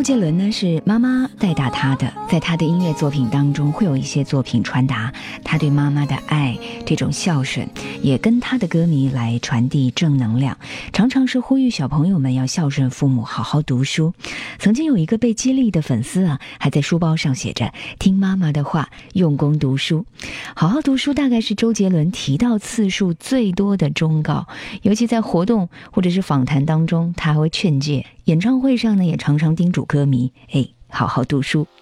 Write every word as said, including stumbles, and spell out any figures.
周杰伦呢是妈妈带大他的，在他的音乐作品当中会有一些作品传达他对妈妈的爱，这种孝顺也跟他的歌迷来传递正能量，常常是呼吁小朋友们要孝顺父母，好好读书。曾经有一个被激励的粉丝啊，还在书包上写着听妈妈的话，用功读书。好好读书大概是周杰伦提到次数最多的忠告，尤其在活动或者是访谈当中，他还会劝诫，演唱会上呢也常常叮嘱歌迷，哎，好好读书。